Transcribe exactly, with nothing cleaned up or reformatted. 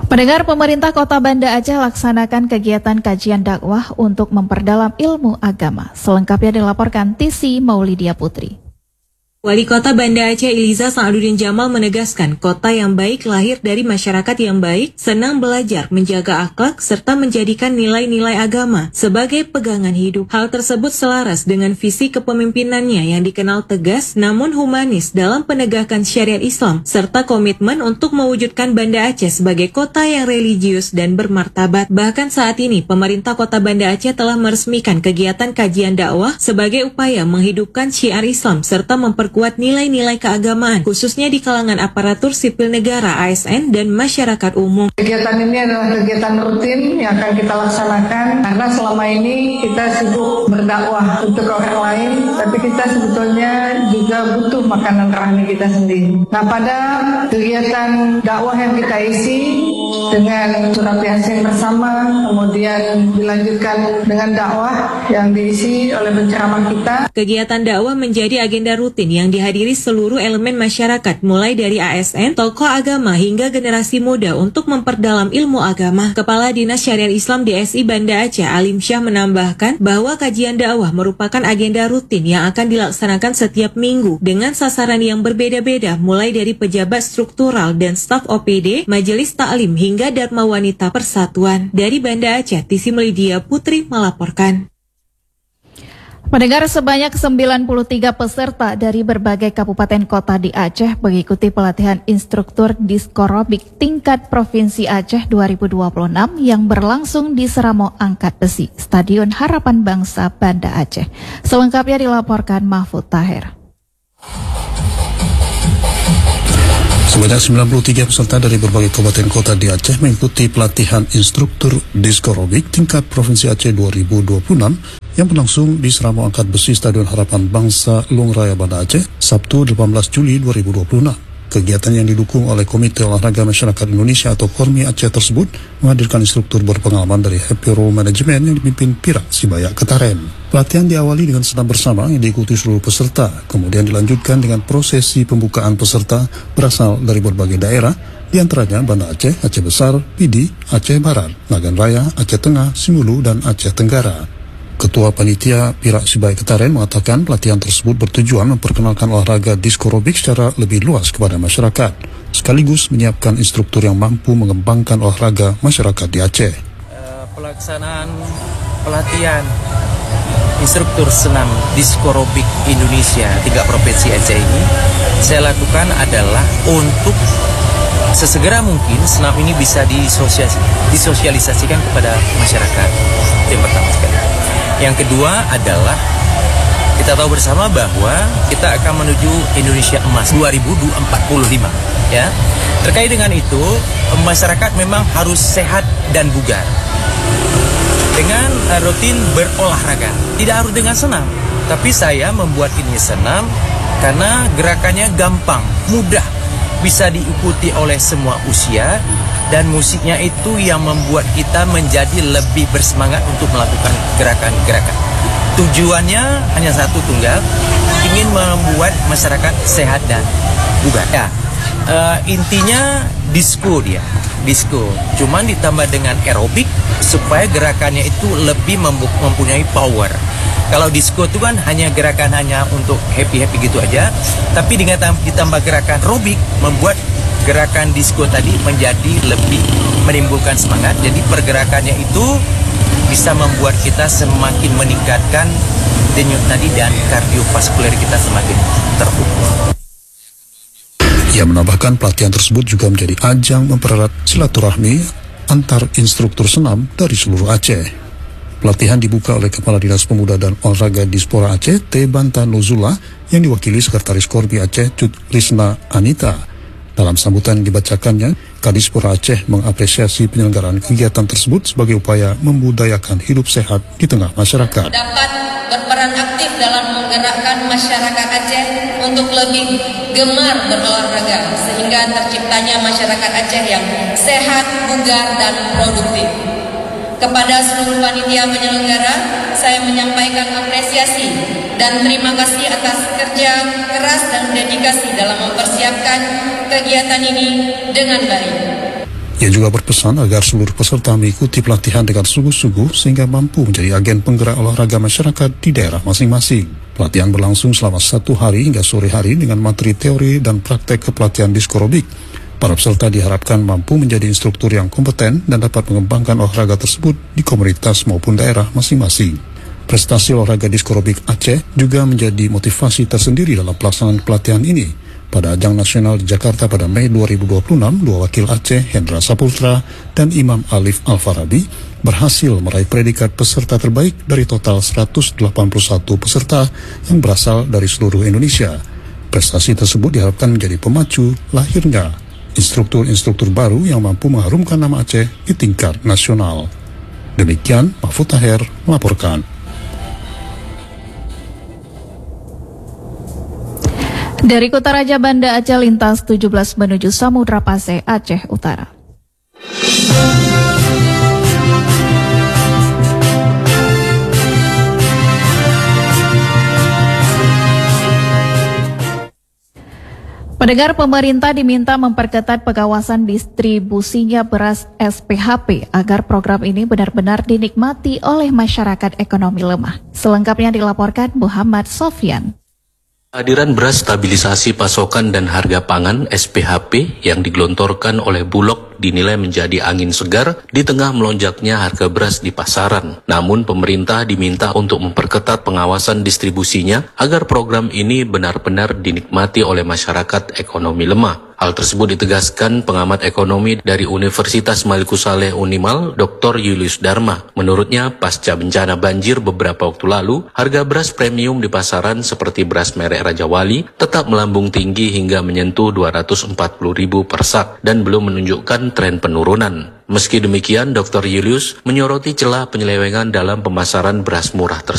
Pendengar, pemerintah Kota Banda Aceh laksanakan kegiatan kajian dakwah untuk memperdalam ilmu agama. Selengkapnya dilaporkan Tisi Maulidia Putri. Wali Kota Banda Aceh Iliza Sa'adudin Jamal menegaskan kota yang baik lahir dari masyarakat yang baik, senang belajar, menjaga akhlak, serta menjadikan nilai-nilai agama sebagai pegangan hidup. Hal tersebut selaras dengan visi kepemimpinannya yang dikenal tegas namun humanis dalam penegakan syariat Islam, serta komitmen untuk mewujudkan Banda Aceh sebagai kota yang religius dan bermartabat. Bahkan saat ini, pemerintah Kota Banda Aceh telah meresmikan kegiatan kajian dakwah sebagai upaya menghidupkan syiar Islam serta memperkuat kuat nilai-nilai keagamaan, khususnya di kalangan aparatur sipil negara, A S N, dan masyarakat umum. Kegiatan ini adalah kegiatan rutin yang akan kita laksanakan karena selama ini kita sibuk berdakwah untuk orang lain, tapi kita sebetulnya juga butuh makanan rohani kita sendiri. Nah, pada kegiatan dakwah yang kita isi dengan surat Yasin bersama, kemudian dilanjutkan dengan dakwah yang diisi oleh penceramah kita. Kegiatan dakwah menjadi agenda rutin yang dihadiri seluruh elemen masyarakat, mulai dari A S N, tokoh agama, hingga generasi muda untuk memperdalam ilmu agama. Kepala Dinas Syariat Islam D S I Banda Aceh, Alim Syah, menambahkan bahwa kajian dakwah merupakan agenda rutin yang akan dilaksanakan setiap minggu dengan sasaran yang berbeda-beda, mulai dari pejabat struktural dan staf O P D, Majelis Taklim, hingga Dharma Wanita Persatuan. Dari Banda Aceh, Tisi Melidia Putri melaporkan. Pendengar, sebanyak sembilan puluh tiga peserta dari berbagai kabupaten kota di Aceh mengikuti pelatihan instruktur diskorobik tingkat Provinsi Aceh dua ribu dua puluh enam yang berlangsung di Seramo Angkat Besi, Stadion Harapan Bangsa Banda Aceh. Selengkapnya dilaporkan Mahfud Tahir. Sebanyak sembilan puluh tiga peserta dari berbagai kabupaten kota di Aceh mengikuti pelatihan instruktur diskorobik tingkat Provinsi Aceh dua ribu dua puluh enam yang berlangsung di Seramo Angkat Besi Stadion Harapan Bangsa Long Raya Banda Aceh, Sabtu delapan belas Juli dua ribu dua puluh enam. Kegiatan yang didukung oleh Komite Olahraga Masyarakat Indonesia atau KORMI Aceh tersebut menghadirkan instruktur berpengalaman dari Happy Row Management yang dipimpin Pira Sibaya Ketaren. Pelatihan diawali dengan senam bersama yang diikuti seluruh peserta, kemudian dilanjutkan dengan prosesi pembukaan peserta berasal dari berbagai daerah, di antaranya Banda Aceh, Aceh Besar, Pidi, Aceh Barat, Nagan Raya, Aceh Tengah, Simulu, dan Aceh Tenggara. Ketua Panitia Pira Sibaya Ketaren mengatakan pelatihan tersebut bertujuan memperkenalkan olahraga diskorobik secara lebih luas kepada masyarakat, sekaligus menyiapkan instruktur yang mampu mengembangkan olahraga masyarakat di Aceh. Uh, pelaksanaan pelatihan instruktur senam diskorobik Indonesia tiga provinsi Aceh ini saya lakukan adalah untuk sesegera mungkin senam ini bisa disosialisasikan kepada masyarakat. Yang pertama sekali. Yang kedua adalah kita tahu bersama bahwa kita akan menuju Indonesia Emas dua ribu empat puluh lima, ya. Terkait dengan itu, masyarakat memang harus sehat dan bugar dengan rutin berolahraga. Tidak harus dengan senam, tapi saya membuat ini senam karena gerakannya gampang, mudah, bisa diikuti oleh semua usia. Dan musiknya itu yang membuat kita menjadi lebih bersemangat untuk melakukan gerakan-gerakan. Tujuannya hanya satu tunggal, ingin membuat masyarakat sehat dan bugar. Ya, uh, intinya disco dia, disco. Cuman ditambah dengan aerobik supaya gerakannya itu lebih mempunyai power. Kalau disco itu kan hanya gerakan hanya untuk happy-happy gitu aja, tapi dengan ditambah gerakan aerobik membuat gerakan disco tadi menjadi lebih menimbulkan semangat. Jadi pergerakannya itu bisa membuat kita semakin meningkatkan denyut nadi dan kardiovaskuler kita semakin terukur. Ia menambahkan pelatihan tersebut juga menjadi ajang mempererat silaturahmi antar instruktur senam dari seluruh Aceh. Pelatihan dibuka oleh Kepala Dinas Pemuda dan Olahraga Dispora Aceh, T. Banta Nuzula, yang diwakili Sekretaris Korbi Aceh, Cut Risna Anita. Dalam sambutan yang dibacakannya, Kadispora Aceh mengapresiasi penyelenggaraan kegiatan tersebut sebagai upaya membudayakan hidup sehat di tengah masyarakat. Dapat berperan aktif dalam menggerakkan masyarakat Aceh untuk lebih gemar berolahraga, sehingga terciptanya masyarakat Aceh yang sehat, bugar, dan produktif. Kepada seluruh panitia penyelenggara, saya menyampaikan apresiasi dan terima kasih atas kerja keras dan dedikasi dalam mempersiapkan kegiatan ini dengan baik. Ia juga berpesan agar seluruh peserta mengikuti pelatihan dengan sungguh-sungguh sehingga mampu menjadi agen penggerak olahraga masyarakat di daerah masing-masing. Pelatihan berlangsung selama satu hari hingga sore hari dengan materi teori dan praktek kepelatihan diskorobik. Para peserta diharapkan mampu menjadi instruktur yang kompeten dan dapat mengembangkan olahraga tersebut di komunitas maupun daerah masing-masing. Prestasi olahraga diskorobik Aceh juga menjadi motivasi tersendiri dalam pelaksanaan pelatihan ini. Pada ajang nasional di Jakarta pada Mei dua ribu dua puluh enam, dua wakil Aceh, Hendra Saputra dan Imam Alif Al-Farabi, berhasil meraih predikat peserta terbaik dari total seratus delapan puluh satu peserta yang berasal dari seluruh Indonesia. Prestasi tersebut diharapkan menjadi pemacu lahirnya instruktur-instruktur baru yang mampu mengharumkan nama Aceh di tingkat nasional. Demikian, Mahfud Taher melaporkan. Dari Kota Raja Banda Aceh lintas tujuh belas menuju Samudra Pasai, Aceh Utara. Pendengar, pemerintah diminta memperketat pengawasan distribusinya beras S P H P agar program ini benar-benar dinikmati oleh masyarakat ekonomi lemah. Selengkapnya dilaporkan Muhammad Sofyan. Kehadiran beras stabilisasi pasokan dan harga pangan S P H P yang digelontorkan oleh Bulog dinilai menjadi angin segar di tengah melonjaknya harga beras di pasaran. Namun pemerintah diminta untuk memperketat pengawasan distribusinya agar program ini benar-benar dinikmati oleh masyarakat ekonomi lemah. Hal tersebut ditegaskan pengamat ekonomi dari Universitas Maliku Saleh Unimal, Doktor Julius Dharma. Menurutnya, pasca bencana banjir beberapa waktu lalu, harga beras premium di pasaran seperti beras merek Raja Wali tetap melambung tinggi hingga menyentuh dua ratus empat puluh ribu per sak dan belum menunjukkan tren penurunan. Meski demikian, Doktor Julius menyoroti celah penyelewengan dalam pemasaran beras murah tersebut.